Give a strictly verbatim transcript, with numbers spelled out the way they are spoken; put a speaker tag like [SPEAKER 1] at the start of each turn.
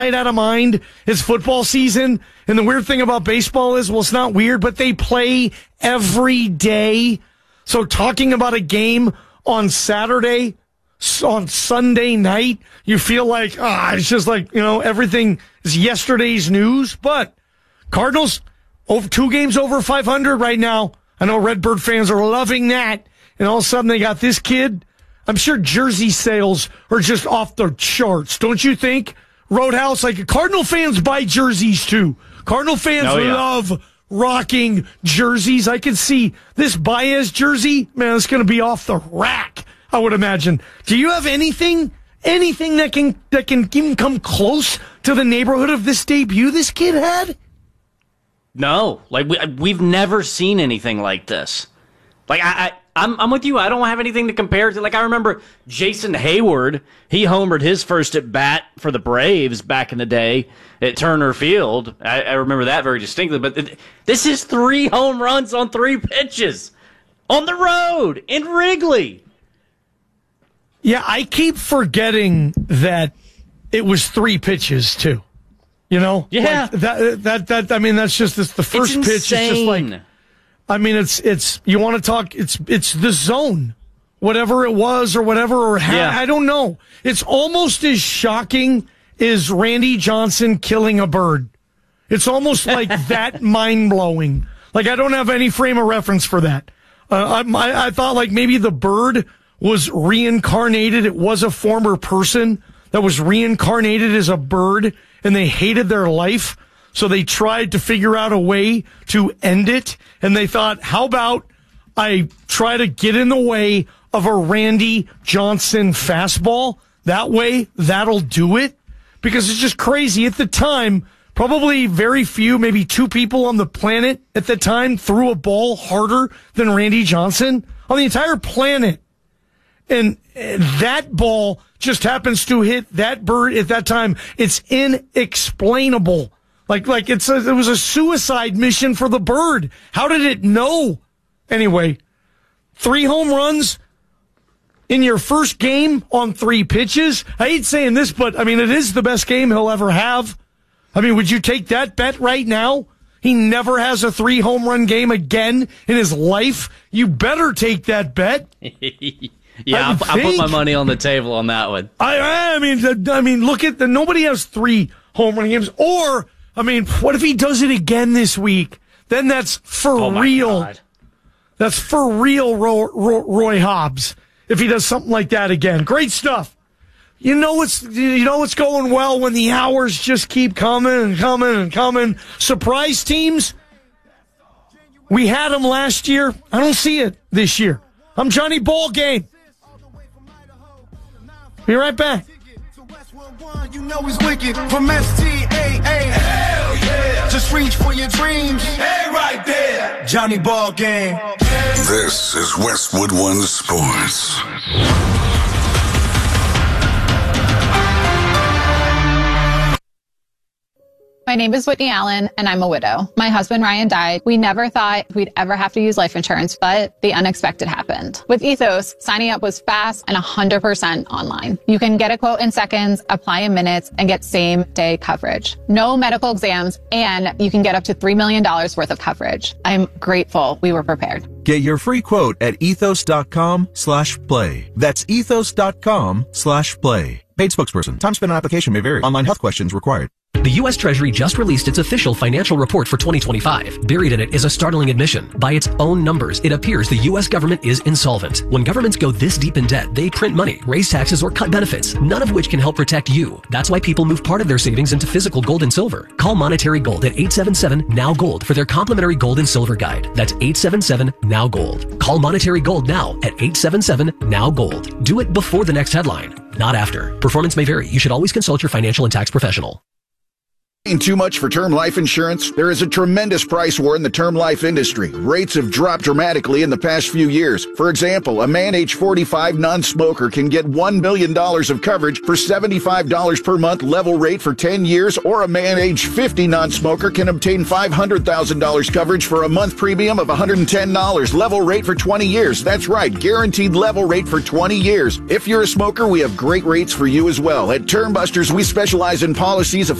[SPEAKER 1] out of mind. It's football season, and the weird thing about baseball is, well, it's not weird, but they play every day. So talking about a game on Saturday, on Sunday night, you feel like, ah, it's just like, you know, everything is yesterday's news. But Cardinals, over two games over five hundred right now. I know Redbird fans are loving that. And all of a sudden they got this kid. I'm sure jersey sales are just off the charts, don't you think? Roadhouse, like Cardinal fans buy jerseys too. Cardinal fans oh, yeah. love rocking jerseys. I can see this Baez jersey, man, it's going to be off the rack, I would imagine. Do you have anything, anything that can that can even come close to the neighborhood of this debut this kid had?
[SPEAKER 2] No, like we, we've never seen anything like this. Like I, I I'm, I'm with you. I don't have anything to compare to. Like I remember Jason Hayward. He homered his first at bat for the Braves back in the day at Turner Field. I, I remember that very distinctly. But th- this is three home runs on three pitches on the road in Wrigley.
[SPEAKER 1] Yeah, I keep forgetting that it was three pitches too. You know,
[SPEAKER 2] yeah.
[SPEAKER 1] Like that that that. I mean, that's just it's the first
[SPEAKER 2] it's
[SPEAKER 1] pitch. It's just like. I mean, it's it's you want to talk. It's it's the zone, whatever it was or whatever or ha-
[SPEAKER 2] yeah.
[SPEAKER 1] I don't know. It's almost as shocking as Randy Johnson killing a bird. It's almost like that mind blowing. Like I don't have any frame of reference for that. Uh, I, I I thought like maybe the bird was reincarnated. It was a former person that was reincarnated as a bird, and they hated their life. So they tried to figure out a way to end it, and they thought, how about I try to get in the way of a Randy Johnson fastball? That way, that'll do it. Because it's just crazy. At the time, probably very few, maybe two people on the planet at the time threw a ball harder than Randy Johnson on the entire planet. And that ball just happens to hit that bird at that time. It's inexplainable. Like, like it's a, it was a suicide mission for the bird. How did it know? Anyway, three home runs in your first game on three pitches. I hate saying this, but I mean, it is the best game he'll ever have. I mean, would you take that bet right now? He never has a three home run game again in his life. You better take that bet.
[SPEAKER 2] Yeah, I, I put my money on the table on that one.
[SPEAKER 1] I, I mean, I mean, look at the, nobody has three home run games. Or, I mean, what if he does it again this week? Then that's for
[SPEAKER 2] oh my
[SPEAKER 1] real.
[SPEAKER 2] God.
[SPEAKER 1] That's for real, Roy, Roy Hobbs. If he does something like that again, great stuff. You know what's you know what's going well when the hours just keep coming and coming and coming. Surprise teams. We had them last year. I don't see it this year. I'm Johnny Ballgame. Be right back.
[SPEAKER 3] You know he's wicked from S T A A. Hell yeah. Just reach for your dreams. Hey, right there. Johnny Ballgame.
[SPEAKER 4] This is Westwood One Sports.
[SPEAKER 5] My name is Whitney Allen, and I'm a widow. My husband, Ryan, died. We never thought we'd ever have to use life insurance, but the unexpected happened. With Ethos, signing up was fast and one hundred percent online. You can get a quote in seconds, apply in minutes, and get same-day coverage. No medical exams, and you can get up to three million dollars worth of coverage. I'm grateful we were prepared.
[SPEAKER 6] Get your free quote at ethos.com slash play. That's ethos.com slash play. Paid spokesperson. Time spent on application may vary. Online health questions required.
[SPEAKER 7] The U S Treasury just released its official financial report for twenty twenty-five. Buried in it is a startling admission. By its own numbers, it appears the U S government is insolvent. When governments go this deep in debt, they print money, raise taxes, or cut benefits, none of which can help protect you. That's why people move part of their savings into physical gold and silver. Call Monetary Gold at eight seven seven, N O W Gold for their complimentary gold and silver guide. That's eight seven seven, N O W Gold. Call Monetary Gold now at eight seven seven, N O W Gold. Do it before the next headline, not after. Performance may vary. You should always consult your financial and tax professional.
[SPEAKER 8] Paying too much for term life insurance? There is a tremendous price war in the term life industry. Rates have dropped dramatically in the past few years. For example, a man age forty-five non-smoker can get one million dollars of coverage for seventy-five dollars per month level rate for ten years, or a man age fifty non-smoker can obtain five hundred thousand dollars coverage for a month premium of one hundred ten dollars level rate for twenty years. That's right, guaranteed level rate for twenty years. If you're a smoker, we have great rates for you as well. At Term Busters, we specialize in policies of